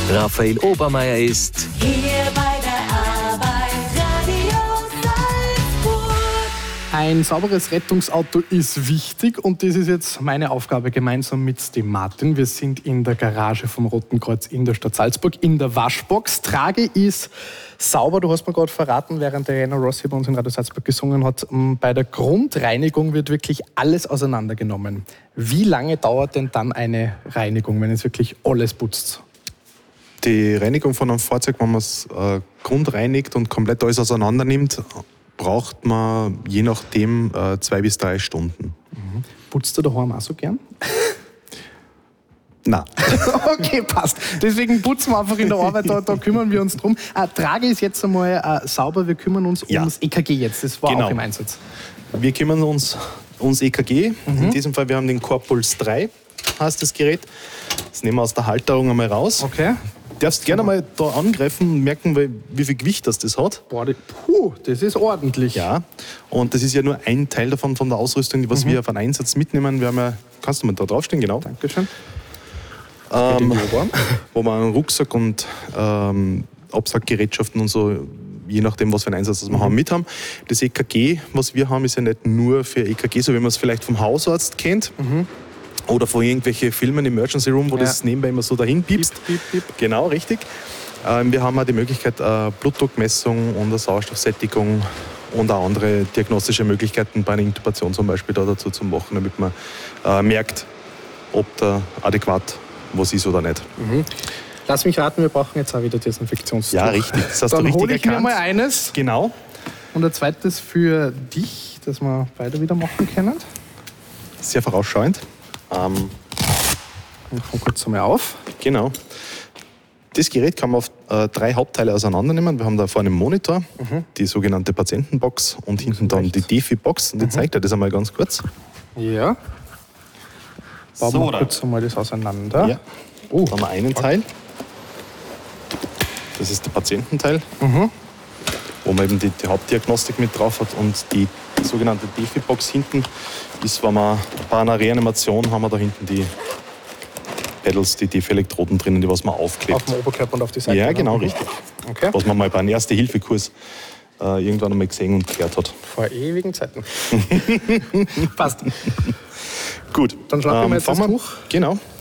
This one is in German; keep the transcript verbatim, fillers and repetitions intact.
Raphael Obermeier ist hier bei der Arbeit, Radio Salzburg. Ein sauberes Rettungsauto ist wichtig und das ist jetzt meine Aufgabe gemeinsam mit dem Martin. Wir sind in der Garage vom Roten Kreuz in der Stadt Salzburg, in der Waschbox. Trage ist sauber, du hast mir gerade verraten, während der Rainer Rossi bei uns in Radio Salzburg gesungen hat, bei der Grundreinigung wird wirklich alles auseinandergenommen. Wie lange dauert denn dann eine Reinigung, wenn es wirklich alles putzt? Die Reinigung von einem Fahrzeug, wenn man es äh, grundreinigt und komplett alles auseinander nimmt, braucht man je nachdem äh, zwei bis drei Stunden. Mhm. Putzt du daheim auch so gern? Nein. Okay, passt. Deswegen putzen wir einfach in der Arbeit, da, da kümmern wir uns drum. Äh, Trage ist jetzt einmal äh, sauber, wir kümmern uns Ja. ums E K G jetzt, das war Genau. auch im Einsatz. Wir kümmern uns ums E K G. Mhm. In diesem Fall, wir haben den Corpuls drei, heißt das Gerät. Das nehmen wir aus der Halterung einmal raus. Okay. Du darfst gerne mal da angreifen und merken, wie, wie viel Gewicht das, das hat. Boah, die, puh, das ist ordentlich. Ja, und das ist ja nur ein Teil davon, von der Ausrüstung, was Mhm. wir auf einen Einsatz mitnehmen. Wir haben ja, kannst du mal da draufstehen, genau. Dankeschön. Ähm, wo wir einen Rucksack und ähm, Absackgerätschaften und so, je nachdem, was für einen Einsatz das wir Mhm. haben, mit haben. Das E K G, was wir haben, ist ja nicht nur für E K G, so wie man es vielleicht vom Hausarzt kennt. Mhm. Oder von irgendwelchen Filmen im Emergency Room, wo Ja. das nebenbei immer so dahin piepst. Piep, piep, piep. Genau, richtig. Ähm, wir haben auch die Möglichkeit, äh, Blutdruckmessung und eine Sauerstoffsättigung und auch andere diagnostische Möglichkeiten bei einer Intubation zum Beispiel da dazu zu machen, damit man äh, merkt, ob da adäquat was ist oder nicht. Lass mich raten, wir brauchen jetzt auch wieder Desinfektionstuch. Ja, richtig. Das hast du Dann richtig hole ich mir erkannt. mal eines Genau. und ein zweites für dich, dass wir beide wieder machen können. Sehr vorausschauend. Ähm, Ich fange kurz einmal auf. genau. Das Gerät kann man auf äh, drei Hauptteile auseinandernehmen. Wir haben da vorne einen Monitor, die sogenannte Patientenbox und hinten dann die Defi-Box. Und ich zeige dir das einmal ganz kurz. Ja. Bauen So, wir da. kurz einmal das auseinander. Ja. Oh, Da haben wir einen Teil. Das ist der Patiententeil, wo man eben die, die Hauptdiagnostik mit drauf hat. Und die sogenannte Defi-Box hinten ist, wenn wir bei einer Reanimation haben wir da hinten die Pedals, die Defi-Elektroden drinnen, die was man aufklebt. auf dem Oberkörper und auf die Seite. Ja, ne? genau, Mhm. richtig. Okay. Was man mal bei einem Erste-Hilfe-Kurs äh, irgendwann einmal gesehen und gehört hat. Vor ewigen Zeiten. Passt. Gut. Dann schnappen wir jetzt das fangen Tuch. Genau.